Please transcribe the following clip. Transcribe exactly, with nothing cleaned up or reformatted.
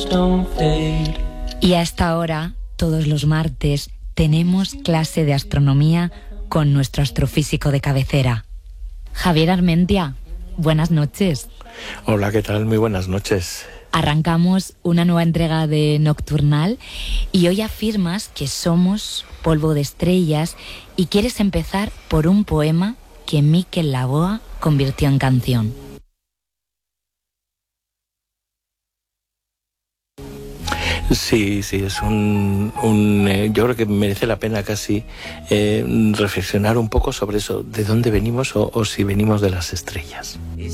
Y a esta hora, todos los martes, tenemos clase de astronomía con nuestro astrofísico de cabecera, Javier Armentia. Buenas noches. Hola, ¿qué tal? Muy buenas noches. Arrancamos una nueva entrega de Nocturnal y hoy afirmas que somos polvo de estrellas y quieres empezar por un poema que Miquel Laboa convirtió en canción. Sí, sí, es un, un eh, yo creo que merece la pena casi eh, reflexionar un poco sobre eso, de dónde venimos o, o si venimos de las estrellas.